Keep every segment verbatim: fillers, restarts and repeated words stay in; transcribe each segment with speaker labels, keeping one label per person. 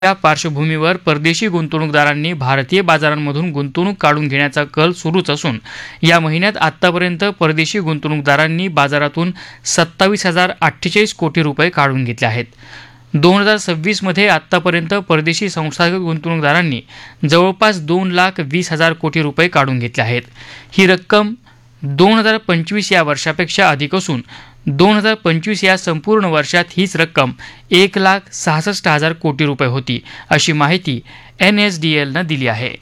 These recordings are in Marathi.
Speaker 1: या पार्श्वभूमीवर परदेशी गुंतवणूकदारांनी भारतीय बाजारांमधून गुंतवणूक काढून घेण्याचा कल सुरूच असून या महिन्यात आतापर्यंत परदेशी गुंतवणूकदारांनी बाजारातून सत्तावीस हजार अठ्ठेचाळीस कोटी रुपये काढून घेतले आहेत. दोन हजार सव्वीस मध्ये आतापर्यंत परदेशी संस्थागत गुंतवणूकदारांनी जवळपास दोन लाख वीस हजार कोटी रुपये काढून घेतले आहेत. ही रक्कम दोन हजार पंचवीस या वर्षापेक्षा अधिक असून दोन हजार पंचवीस या संपूर्ण वर्षात हीच रक्कम एक लाख सहासष्ट हजार कोटी रुपये होती, अशी माहिती एन एस डी एलनं दिली आहे.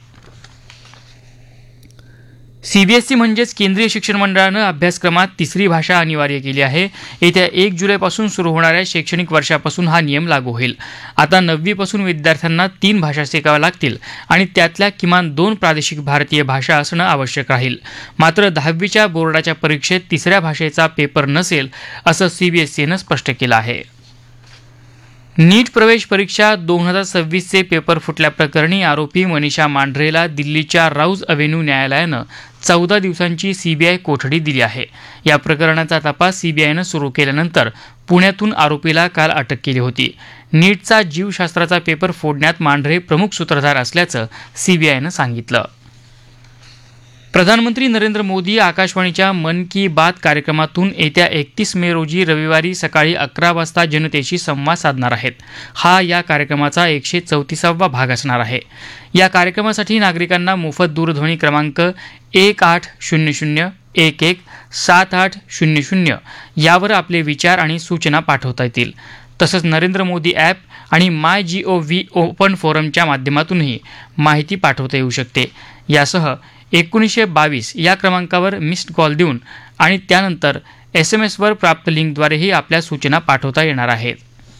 Speaker 1: सीबीएसई म्हणजेच केंद्रीय शिक्षण मंडळानं अभ्यासक्रमात तिसरी भाषा अनिवार्य केली आहे. येत्या एक जुलैपासून सुरू होणाऱ्या शैक्षणिक वर्षापासून हा नियम लागू होईल. आता नववीपासून विद्यार्थ्यांना तीन भाषा शिकाव्या लागतील आणि त्यातल्या किमान दोन प्रादेशिक भारतीय भाषा असणं आवश्यक राहील. मात्र दहावीच्या बोर्डाच्या परीक्षेत तिसऱ्या भाषेचा पेपर नसेल, असं सीबीएसईनं स्पष्ट केलं आहे. नीट प्रवेश परीक्षा दोन हजार सव्वीसचे पेपर फुटल्याप्रकरणी आरोपी मनीषा मांढरेला दिल्लीच्या राऊज अव्हेन्यू न्यायालयानं चौदा दिवसांची सीबीआय कोठडी दिली आहे. या प्रकरणाचा तपास सीबीआयनं सुरू केल्यानंतर पुण्यातून आरोपीला काल अटक केली होती. नीटचा जीवशास्त्राचा पेपर फोडण्यात मांढरे प्रमुख सूत्रधार असल्याचं सीबीआयनं सांगितलं. प्रधानमंत्री नरेंद्र मोदी आकाशवाणीच्या मन की बात कार्यक्रमातून येत्या एकतीस मे रोजी रविवारी सकाळी अकरा वाजता जनतेशी संवाद साधणार आहेत. हा या कार्यक्रमाचा एकशे चौतीसावा भाग असणार आहे. या कार्यक्रमासाठी नागरिकांना मोफत दूरध्वनी क्रमांक एक आठ शून्य शून्य एक एक सात आठ शून्य शून्य यावर आपले विचार आणि सूचना पाठवता येतील. तसंच नरेंद्र मोदी ॲप आणि माय जी ओ व्ही ओपन फोरमच्या माध्यमातूनही माहिती पाठवता येऊ शकते. यासह एकोणीसशे बावीस या क्रमांकावर मिस्ड कॉल देऊन आणि त्यानंतर एस एम एसवर प्राप्त लिंकद्वारेही आपल्या सूचना पाठवता येणार आहेत.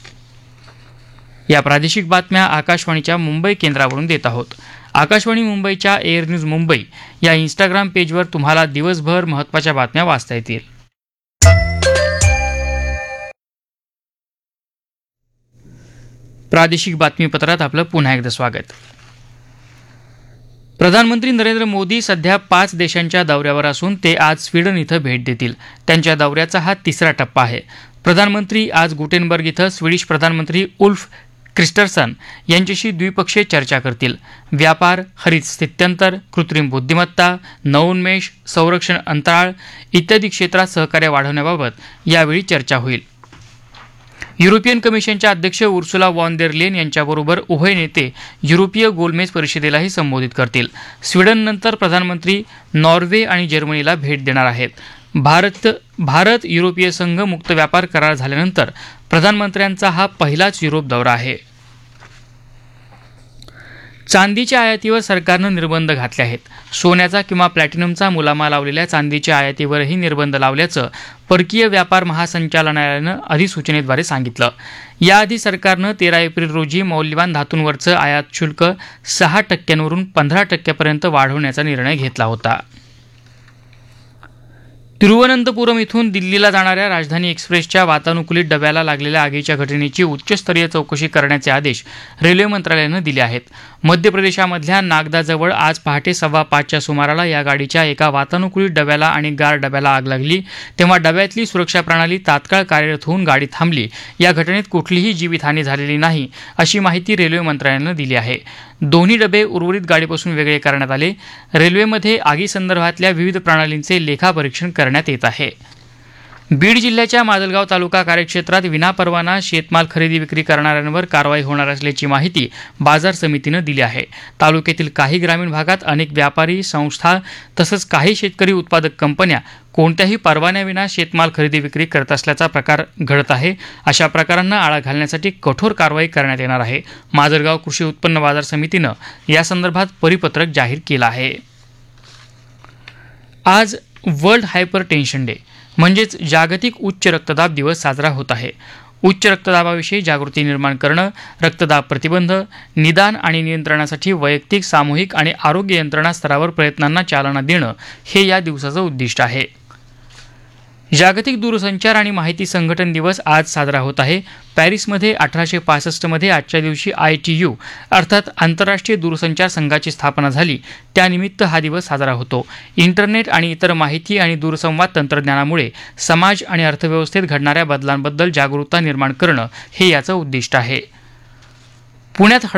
Speaker 1: या प्रादेशिक बातम्या आकाशवाणीच्या मुंबई केंद्रावरून देत आहोत. आकाशवाणी मुंबईच्या एअर न्यूज मुंबई या इंस्टाग्राम पेजवर तुम्हाला दिवसभर महत्त्वाच्या बातम्या वाचता येतील. प्रादेशिक बातमीपत्रात आपलं पुन्हा एकदा स्वागत. प्रधानमंत्री नरेंद्र मोदी सध्या पाच देशांच्या दौऱ्यावर असून ते आज स्वीडन इथं भेट देतील. त्यांच्या दौऱ्याचा हा तिसरा टप्पा आहे. प्रधानमंत्री आज गुटेनबर्ग इथं स्वीडिश प्रधानमंत्री उल्फ क्रिस्टर्सन यांच्याशी द्विपक्षीय चर्चा करतील. व्यापार, हरित स्थित्यंतर, कृत्रिम बुद्धिमत्ता, नवोन्मेष, संरक्षण अंतराळ इत्यादी क्षेत्रात सहकार्य वाढवण्याबाबत यावेळी चर्चा होईल. युरोपियन कमिशनच्या अध्यक्ष उर्सुला वॉन देर लेन यांच्याबरोबर उभय नेते युरोपीय गोलमेज परिषदेलाही संबोधित करतील. स्वीडननंतर प्रधानमंत्री नॉर्वे आणि जर्मनीला भेट देणार आहेत. भारत भारत युरोपीय संघ मुक्त व्यापार करार झाल्यानंतर प्रधानमंत्र्यांचा हा पहिलाच युरोप दौरा आहे. चांदीच्या आयातीवर सरकारनं निर्बंध घातले आहेत. सोन्याचा किंवा प्लॅटिनमचा मुलामा लावलेल्या चांदीच्या आयातीवरही निर्बंध लावल्याचं परकीय व्यापार महासंचालनालयानं अधिसूचनेद्वारे सांगितलं. याआधी सरकारनं तेरा एप्रिल रोजी मौल्यवान धातूंवरचं आयात शुल्क सहा टक्क्यांवरून पंधरा टक्क्यापर्यंत वाढवण्याचा निर्णय घेतला होता. तिरुवनंतपुरम इथून दिल्लीला जाणाऱ्या राजधानी एक्सप्रेसच्या वातानुकूलित डब्याला लागलेल्या आगीच्या घटनेची उच्चस्तरीय चौकशी करण्याचे आदेश रेल्वे मंत्रालयानं दिले आहेत. मध्य प्रदेशामधल्या नागदाजवळ आज पहाटे सव्वा पाचच्या सुमाराला या गाडीच्या एका वातानुकूलित डब्याला आणि गार डब्याला आग लागली. तेव्हा डब्यातली सुरक्षा प्रणाली तात्काळ कार्यरत होऊन गाडी थांबली. या घटनेत कुठलीही जीवितहानी झालेली नाही, अशी माहिती रेल्वे मंत्रालयानं दिली आहे. दोन्ही डबे उर्वरित गाडीपासून वेगळे करण्यात आले. रेल्वेमध्ये आगीसंदर्भातल्या विविध प्रणालींचे लेखापरीक्षण करण्यात येत आहे. बीड जिल्ह्याच्या माजलगाव तालुका कार्यक्षेत्रात विनापरवाना शेतमाल खरेदी विक्री करणाऱ्यांवर कारवाई होणार असल्याची माहिती बाजार समितीनं दिली आहे. तालुक्यातील काही ग्रामीण भागात अनेक व्यापारी संस्था तसंच काही शेतकरी उत्पादक कंपन्या कोणत्याही परवान्याविना शेतमाल खरेदी विक्री करत असल्याचा प्रकार घडत आहे. अशा प्रकारांना आळा घालण्यासाठी कठोर कारवाई करण्यात येणार आहे. माजलगाव कृषी उत्पन्न बाजार समितीनं यासंदर्भात परिपत्रक जाहीर केलं आहे. आज वर्ल्ड हायपर टेन्शन डे म्हणजेच जागतिक उच्च रक्तदाब दिवस साजरा होत आहे. उच्च रक्तदाबाविषयी जागृती निर्माण करणं, रक्तदाब प्रतिबंध, निदान आणि नियंत्रणासाठी वैयक्तिक, सामूहिक आणि आरोग्य यंत्रणा स्तरावर प्रयत्नांना चालना देणं हे या दिवसाचं उद्दिष्ट आहे. जागतिक दूरसंचार आणि माहिती संघटन दिवस आज साजरा होत आहे. पॅरिसमध्ये अठराशे पासष्टमध्ये आजच्या दिवशी आय टी यू अर्थात आंतरराष्ट्रीय दूरसंचार संघाची स्थापना झाली. त्यानिमित्त हा दिवस साजरा होतो. इंटरनेट आणि इतर माहिती आणि दूरसंवाद तंत्रज्ञानामुळे समाज आणि अर्थव्यवस्थेत घडणाऱ्या बदलांबद्दल जागरूकता निर्माण करणं हे याचं उद्दिष्ट आहे. पुण्यात